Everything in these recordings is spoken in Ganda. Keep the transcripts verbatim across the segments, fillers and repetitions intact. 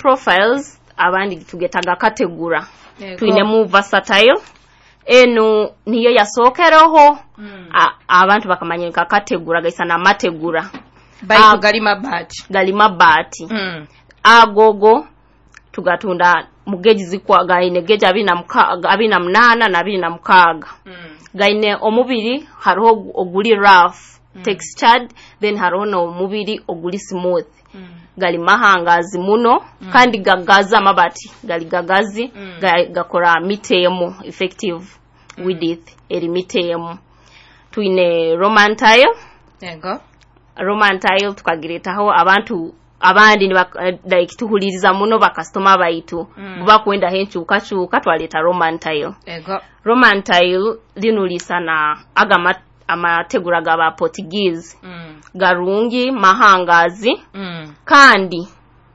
profiles abandi tugetaga kategura tuine mu versatile eno niyo yasokeroho mm. abantu bakamanyika kategura gaisa na mategura baitu gali mabati gali mabati mm. agogo tugatunda mugeji zikwa gaine geja abina mukaga abina munana na abina mukaga mm. gaine omubiri hariho oguli rough mm. textured then hariho no omubiri oguli smooth mm. gali mahangazi muno mm. kandi gagaza mabati gali gagazi mm. gakora mitemo effective mm. with it eri mitemo tuine Roman tile yego Roman tile tukagiretaho abantu abandi like tuhuliriza muno ba customer baitu mm. buba kwenda henchu ukachuka twaleta Roman tile yego Roman tile linulisa na agama amategura gaba Portuguese mm. garungi mahangazi mm. kandi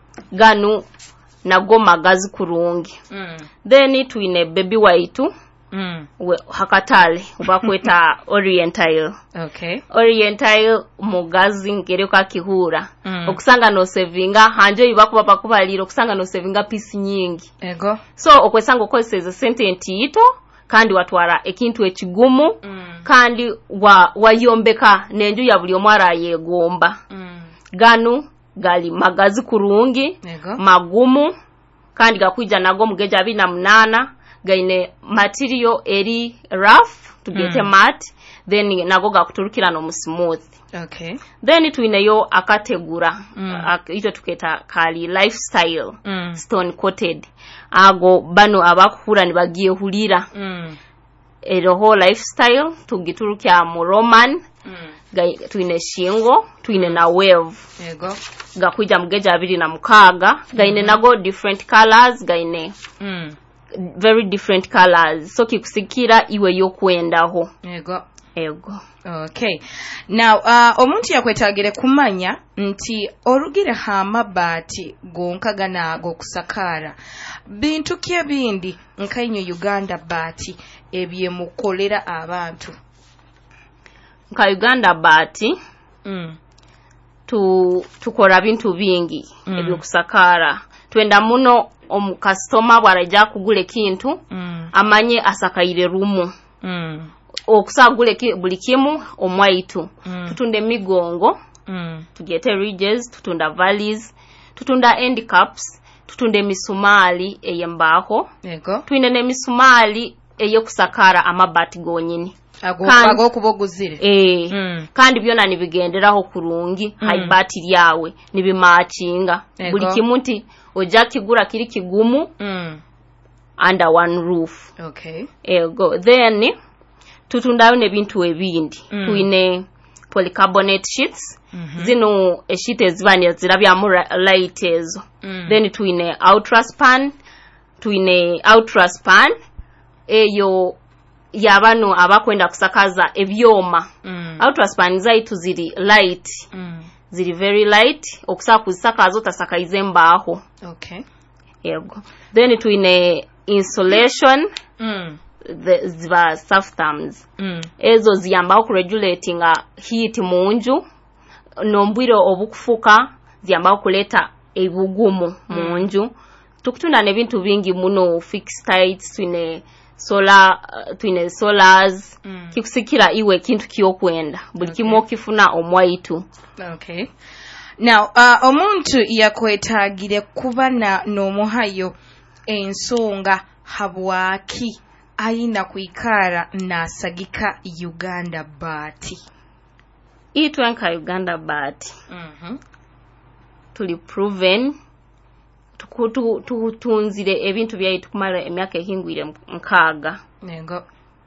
ganu nago magazi kurungi mm. then tuine baby waitu mm. we hakatale ubakweta Oriental okay Oriental mugazi ngereka kihura mm. okusanga no savinga hanje ibakuba pakubalira okusanga no savinga piece nyingi ego so okwesanga okoseza sentient ito kandi watwara ekintu ekigumu mm. kandi wa wayombeka nenju ya buli omwara yegomba mm. ganu gali magazi kurungi ego magumu kandi gakwija nago mugeja abina munana gaine material eri rough tugete mm. mat then nago gakuturukira no smooth okay then tuineyo akategura mm. ak, ito tuketa kali lifestyle mm. stone coated ago bano abakura ni bagiye hulira mm. eroho lifestyle tugiturukya mu Roman mm. gai tuine shingo tuine na wave yego gakwija mugeja abiri na mukaga gaine mm. nago different colors gaine mm. very different colors so kikusikira iwe yokwendaho yego ego okay now uh, omuntu yakwetagire kumanya nti orugire ha mabati gonkaga nago kusakara bintu kye bindi nkainyo Uganda bati ebye mukolera abantu nka Uganda bati mm. tu tukora bintu bingi mm. ebyo kusakara twenda muno omu customer bwaraja kugule kintu mm. amanye asakaire rumu mm. okusagule ki, buli kimu omwaitu mm. tutunde migongo mm. tugete ridges tutunda valleys tutunda end caps tutunde misumali eyembaho yego tuine ne misumali eyo kusakara amabati gonyini ago ago kuboguzire eh mm. kandi byona nibigenderaho kurungi mm. haibati lyawe nibimaachinga buli kimunti oja kigura kiri kigumu mm. under one roof okay ego then tutundayo ne bintu ebindi mm. tuine polycarbonate sheets mm -hmm. zino eshite zibani zirabya mu light ezo mm. then tuine ultraspan tuine ultraspan eyo yabano abakwenda kusakaza ebyoma mm. ultraspan zaitu ziri light mm. ziri very light okusaka kuzisakaza otasakaize mbaho okay yego then tuine insulation mm. the ziba softams mm. ezo ziyamba ku regulating heat munju nombwiro obukufuka ziyamba kuleta ebugumu munju mm. tukutunda ne bintu bingi muno fixed tights tuine solar uh, tuine solars mm. kikusikira iwe kintu kiyokwenda buli okay. kimo kifuna omwaitu okay now uh, omuntu yakwetagire kubana n'omuhayo ensonga habwaki aina kuikara na sagika Uganda bati itwenka Uganda bati mhm tuli proven tukutu tutunzire ebintu byaitu kumara emyaka ehingwire nkaga nego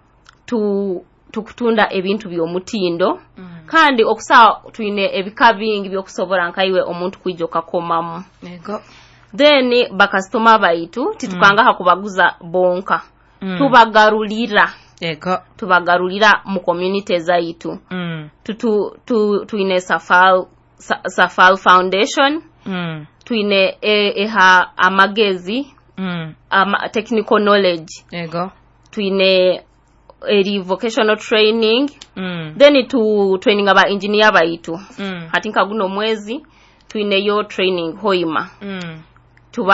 tu tukutunda ebintu by'omutindo mm. kandi okusa tuine ebika bingi byokusobora nkaiwe omuntu kwijoka komamu nego then bakastoma baitu titukanga mm. hakubaguza bonka mm. tubagarulira ego tubagarulira mu community zaitu mm. tutu tu tuine Safal sa, Safal Foundation mm. tuine e, eha amagezi mm. ama technical knowledge ego tuine eri vocational training mm. then tu training aba engineer baitu mm. hatinka guno mwezi tuine yo training hoima mm.